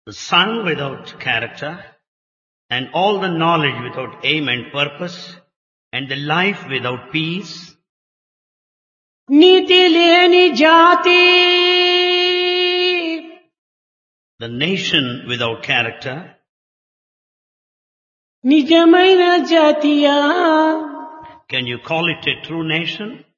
the son without character, and all the knowledge without aim and purpose, and the life without peace, నీతి లేని జాతి the nation without character, నిజమైన జాతియా can you call it a true nation?